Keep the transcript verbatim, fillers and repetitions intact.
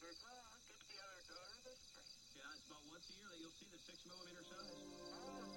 o'clock, it's the other daughter of the spring. Yeah, it's about once a year that you'll see the six millimeter size.